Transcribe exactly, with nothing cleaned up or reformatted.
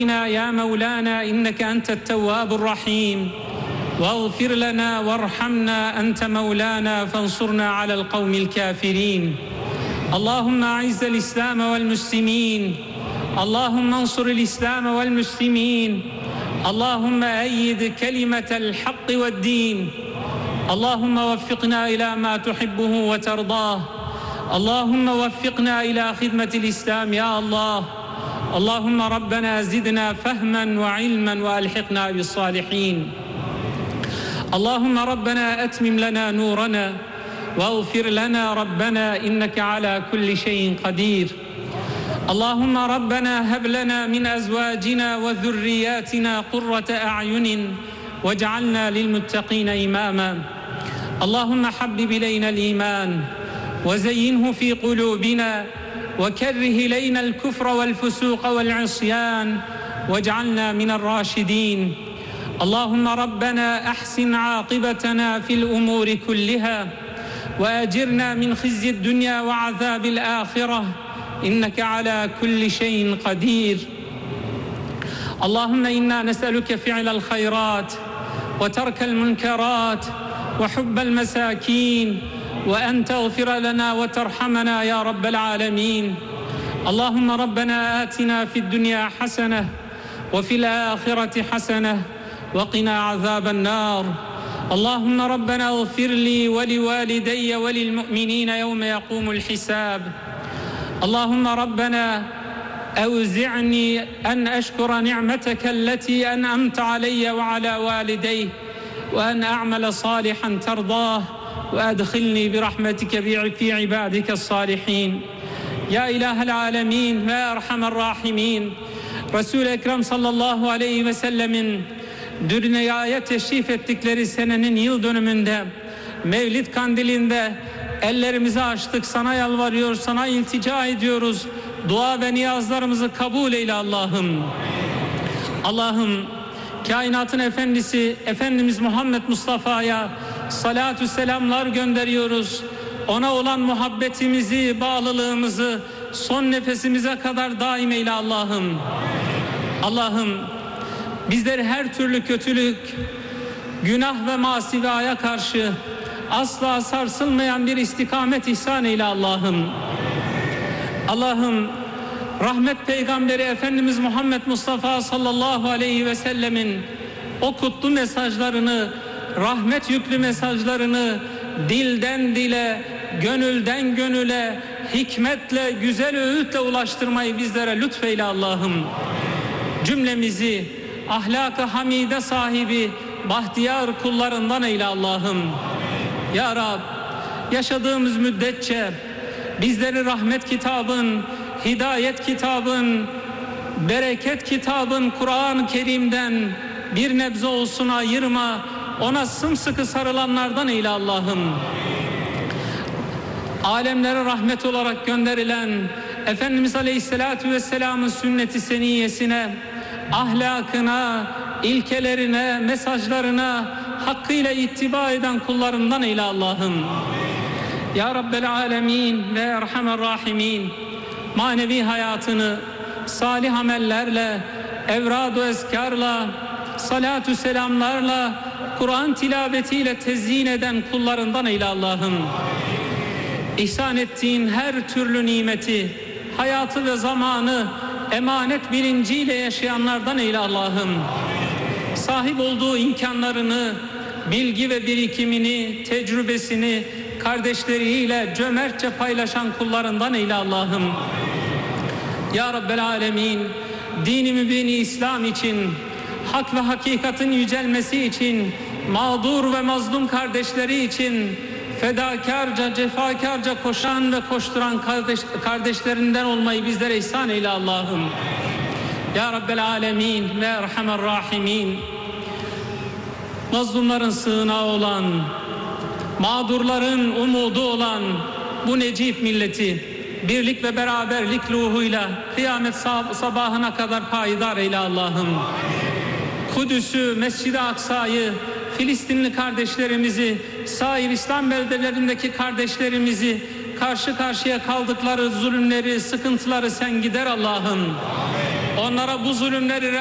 يا مولانا إنك أنت التواب الرحيم واغفر لنا وارحمنا أنت مولانا فانصرنا على القوم الكافرين. اللهم أعز الإسلام والمسلمين، اللهم انصر الإسلام والمسلمين، اللهم أيد كلمة الحق والدين، اللهم وفقنا إلى ما تحبه وترضاه، اللهم وفقنا إلى خدمة الإسلام يا الله. اللهم ربنا زدنا فهما وعلما وألحقنا بالصالحين. اللهم ربنا أتمم لنا نورنا واغفر لنا ربنا إنك على كل شيء قدير. اللهم ربنا هب لنا من أزواجنا وذرياتنا قرة أعين واجعلنا للمتقين إماما. اللهم حبب إلينا الإيمان وزينه في قلوبنا وكره إلينا الكفر والفسوق والعصيان واجعلنا من الراشدين. اللهم ربنا أحسن عاقبتنا في الأمور كلها وأجرنا من خزي الدنيا وعذاب الآخرة إنك على كل شيء قدير. اللهم إنا نسألك فعل الخيرات وترك المنكرات وحب المساكين وأن تغفر لنا وترحمنا يا رب العالمين. اللهم ربنا آتنا في الدنيا حسنة وفي الآخرة حسنة وقنا عذاب النار. اللهم ربنا اغفر لي ولوالدي وللمؤمنين يوم يقوم الحساب. اللهم ربنا أوزعني أن أشكر نعمتك التي أنعمت علي وعلى والدي وأن أعمل صالحا ترضاه وأدخلني برحمتك في عبادك الصالحين. Ya İlahel Alemin ve Erhamer Rahimin, Resul-i Ekrem sallallahu aleyhi ve sellemin dünyaya teşrif ettikleri senenin yıl dönümünde Mevlid kandilinde ellerimizi açtık, sana yalvarıyor, sana iltica ediyoruz. Dua ve niyazlarımızı kabul eyle Allah'ım. Allah'ım, kainatın efendisi Efendimiz Muhammed Mustafa'ya salatü selamlar gönderiyoruz. Ona olan muhabbetimizi, bağlılığımızı son nefesimize kadar daim eyle Allah'ım. Allah'ım, bizleri her türlü kötülük, günah ve masivaya karşı asla sarsılmayan bir istikamet ihsan eyle Allah'ım. Allah'ım, rahmet peygamberi Efendimiz Muhammed Mustafa sallallahu aleyhi ve sellemin o kutlu mesajlarını, rahmet yüklü mesajlarını dilden dile, gönülden gönüle, hikmetle, güzel öğütle ulaştırmayı bizlere lütfeyle Allah'ım. Cümlemizi ahlak-ı hamide sahibi bahtiyar kullarından eyle Allah'ım. Ya Rab, yaşadığımız müddetçe bizleri rahmet kitabın, hidayet kitabın, bereket kitabın Kur'an-ı Kerim'den bir nebze olsun ayırma, ona sımsıkı sarılanlardan eyle Allah'ım. Alemlere rahmet olarak gönderilen Efendimiz Aleyhisselatü Vesselam'ın sünnet-i seniyyesine, ahlakına, ilkelerine, mesajlarına hakkıyla ittiba eden kullarından eyle Allah'ım. Ya Rabbel Alemin ve Erhamer Rahimin, manevi hayatını salih amellerle, evrad-ı ezkarla, salatü selamlarla, Kur'an tilavetiyle tezyin eden kullarından eyle Allah'ım. İhsan ettiğin her türlü nimeti, hayatı ve zamanı emanet bilinciyle yaşayanlardan eyle Allah'ım. Sahip olduğu imkanlarını, bilgi ve birikimini, tecrübesini kardeşleriyle cömertçe paylaşan kullarından eyle Allah'ım. Ya Rabbel Alemin, dini mübini İslam için, hak ve hakikatin yücelmesi için, mağdur ve mazlum kardeşleri için fedakarca, cefakarca koşan ve koşturan kardeş, kardeşlerinden olmayı bizlere ihsan eyle Allah'ım. Ya Rabbel Alemin ve Erhamer Rahimin, mazlumların sığınağı olan, mağdurların umudu olan bu necip milleti birlik ve beraberlik ruhuyla kıyamet sabahına kadar payidar eyle Allah'ım. Kudüs'ü, Mescid-i Aksa'yı, Filistinli kardeşlerimizi, sair İslam beldelerindeki kardeşlerimizi, karşı karşıya kaldıkları zulümleri, sıkıntıları sen gider Allah'ım. Onlara bu zulümleri